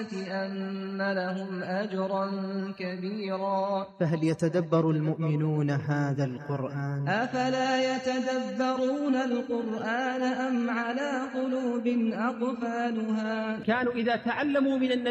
أن لهم أجرا كبيرا. فهل يتدبر المؤمنون هذا القرآن؟ أفلا يتدبرون القرآن أم على قلوب أقفالها. كانوا إذا تعلموا من النبي